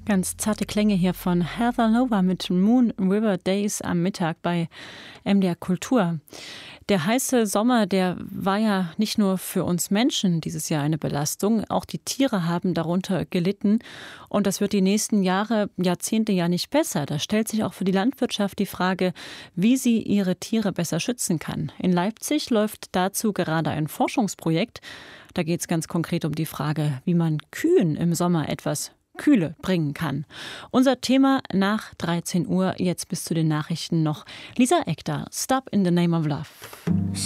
Ganz zarte Klänge hier von Heather Nova mit Moon River Days am Mittag bei MDR Kultur. Der heiße Sommer, der war ja nicht nur für uns Menschen dieses Jahr eine Belastung. Auch die Tiere haben darunter gelitten. Und das wird die nächsten Jahre, Jahrzehnte ja nicht besser. Da stellt sich auch für die Landwirtschaft die Frage, wie sie ihre Tiere besser schützen kann. In Leipzig läuft dazu gerade ein Forschungsprojekt. Da geht es ganz konkret um die Frage, wie man Kühen im Sommer etwas Kühle bringen kann. Unser Thema nach 13 Uhr, jetzt bis zu den Nachrichten noch Lisa Ekdahl, Stop in the Name of Love.